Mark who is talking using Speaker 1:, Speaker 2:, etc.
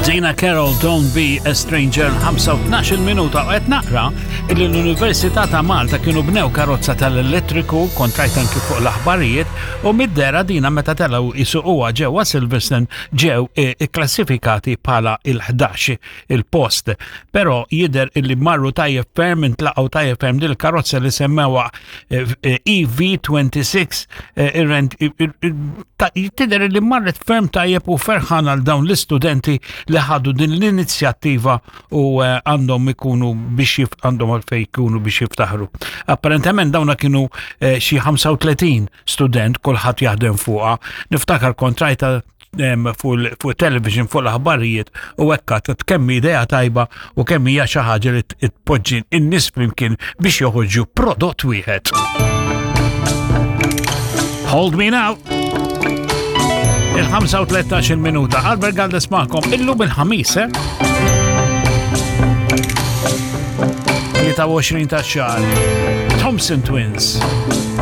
Speaker 1: Dina Carroll, Don't Be a Stranger, 15 minuta u qed naqra illi l-Università ta' Malta kienu bnew karozza tal-elettriku kontrajt anki fuq l-aħbarijiet u mid-dera dina meta telgħu isuquha ġewwa Silverstone ġew ikklassifikati bħala il-11 il-post. Però jidher illi marru tajjeb ferm intlaqgħu tajjeb ferm din il-karozza li semmewha EV26 tidher li marret ferm tajjeb u ferħan għal dawn l-istudenti li ħadu din l-inizjattiva u għandhom ikunu biex għandhom għalfej ikunu biex jiftaħru. Apparentement dawna kienu xi 35 student kulħadd jaħdem fuqha. Niftakar kontrajta fuq television fuq l-aħbarijiet u hekk kemm idea tajba u kemm hija xi ħaġa li tpoġġi n-nies flimkien biex joħorġu prodott wieħed. Hold me now. Il-35 minuta. Albert Galdes ma'kom illum il-ħamis, 23 ta' xahar. Thompson Twins.